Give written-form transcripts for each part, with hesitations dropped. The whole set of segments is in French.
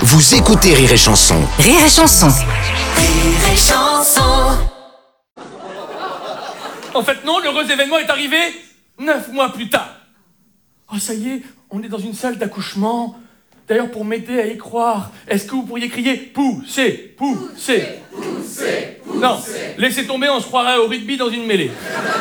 Vous écoutez Rire et Chanson. Rire et Chanson. Rire et Chanson. En fait, non, l'heureux événement est arrivé 9 mois plus tard. Oh, ça y est, on est dans une salle d'accouchement. D'ailleurs, pour m'aider à y croire, est-ce que vous pourriez crier « Poussez, poussez » Non, laissez tomber, on se croirait au rugby dans une mêlée.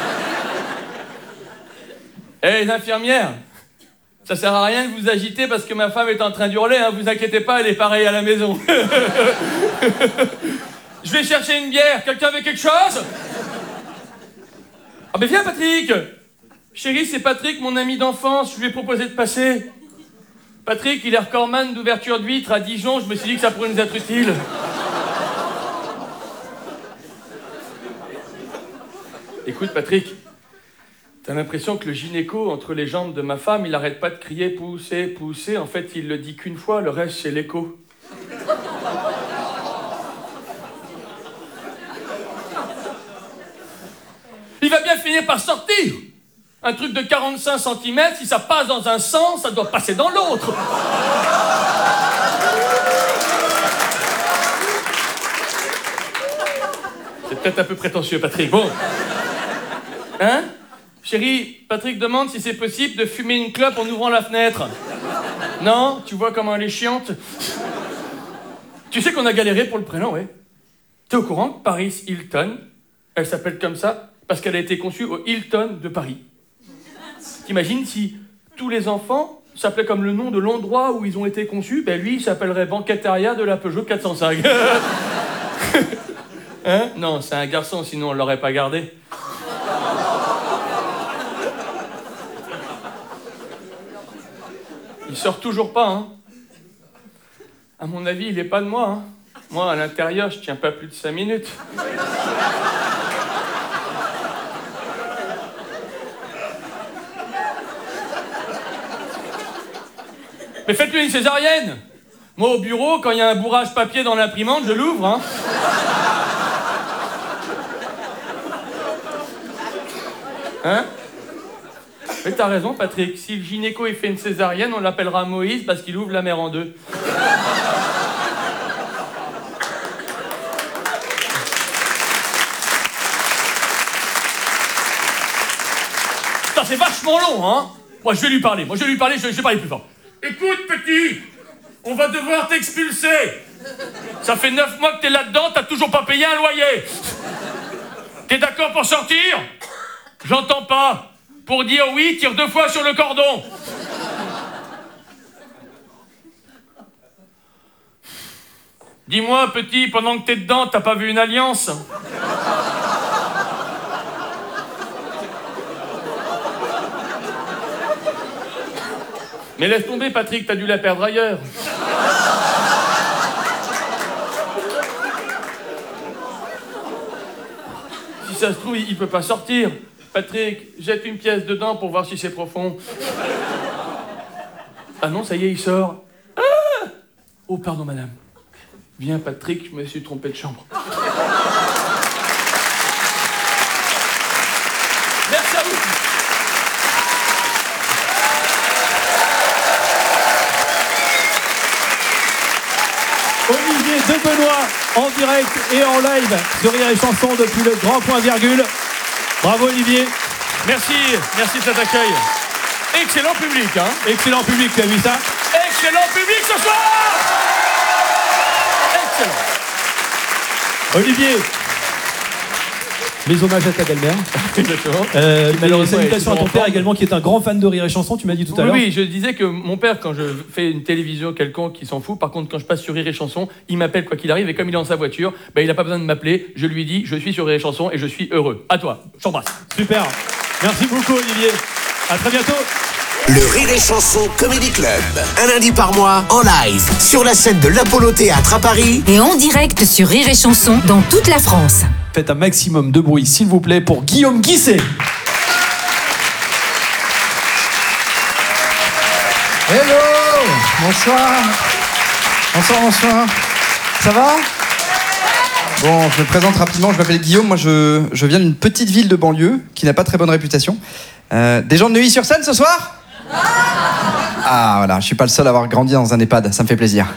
Eh, les infirmières, ça sert à rien de vous agiter parce que ma femme est en train d'hurler, hein, vous inquiétez pas, elle est pareille à la maison. Je vais chercher une bière, quelqu'un veut quelque chose? Ah ben viens Patrick! Chérie, c'est Patrick, mon ami d'enfance, je lui ai proposé de passer. Patrick, il est recordman d'ouverture d'huîtres à Dijon, je me suis dit que ça pourrait nous être utile. Écoute Patrick, t'as l'impression que le gynéco entre les jambes de ma femme, il arrête pas de crier « poussez, poussez », en fait il le dit qu'une fois, le reste c'est l'écho. Il va bien finir par sortir. Un truc de 45 cm, si ça passe dans un sens, ça doit passer dans l'autre. C'est peut-être un peu prétentieux, Patrick. Bon. Hein? Chérie, Patrick demande si c'est possible de fumer une clope en ouvrant la fenêtre. Non? Tu vois comment elle est chiante? Tu sais qu'on a galéré pour le prénom, ouais? T'es au courant que Paris Hilton, elle s'appelle comme ça parce qu'elle a été conçue au Hilton de Paris. T'imagines si tous les enfants s'appelaient comme le nom de l'endroit où ils ont été conçus? Ben lui, il s'appellerait Banqueteria de la Peugeot 405. Hein? Non, c'est un garçon, sinon on l'aurait pas gardé. Il sort toujours pas, hein. À mon avis, il est pas de moi, hein. Moi, à l'intérieur, je tiens pas plus de 5 minutes. Mais faites-lui une césarienne. Moi, au bureau, quand il y a un bourrage papier dans l'imprimante, je l'ouvre, hein. Hein? Mais t'as raison, Patrick. Si le gynéco il fait une césarienne, on l'appellera Moïse parce qu'il ouvre la mer en deux. Putain, c'est vachement long, hein? Moi, je vais lui parler, je vais parler plus fort. Écoute, petit, on va devoir t'expulser. Ça fait 9 mois que t'es là-dedans, t'as toujours pas payé un loyer. T'es d'accord pour sortir? J'entends pas. Pour dire oui, tire 2 fois sur le cordon. Dis-moi, petit, pendant que t'es dedans, t'as pas vu une alliance? Mais laisse tomber, Patrick, t'as dû la perdre ailleurs. Si ça se trouve, il peut pas sortir. Patrick, jette une pièce dedans pour voir si c'est profond. Ah non, ça y est, il sort. Ah! Oh, pardon, madame. Viens, Patrick, je me suis trompé de chambre. Merci à vous. Olivier Debenoît en direct et en live sur Rire et Chanson depuis le Grand Point Virgule. Bravo Olivier. Merci de cet accueil. Excellent public, hein. Excellent public, tu as vu ça? Excellent public ce soir. Excellent. Olivier, mes hommages à ta belle-mère. Exactement. Malheureusement, salutations à ton père également, qui est un grand fan de Rire et Chanson, tu m'as dit tout à l'heure. Oui, je disais que mon père, quand je fais une télévision quelconque, il s'en fout. Par contre, quand je passe sur Rire et Chanson, il m'appelle quoi qu'il arrive. Et comme il est dans sa voiture, ben, il n'a pas besoin de m'appeler. Je lui dis, je suis sur Rire et Chanson et je suis heureux. À toi, je t'embrasse. Super. Merci beaucoup, Olivier. À très bientôt. Le Rire et Chanson Comedy Club. Un lundi par mois, en live, sur la scène de l'Apollo Théâtre à Paris. Et en direct sur Rire et Chanson dans toute la France. Faites un maximum de bruit, s'il vous plaît, pour Guillaume Guisset. Hello! Bonsoir. Bonsoir. Ça va? Bon, je me présente rapidement, je m'appelle Guillaume, moi je viens d'une petite ville de banlieue qui n'a pas très bonne réputation. Des gens de Neuilly-sur-Seine ce soir? Ah voilà, je suis pas le seul à avoir grandi dans un EHPAD, ça me fait plaisir.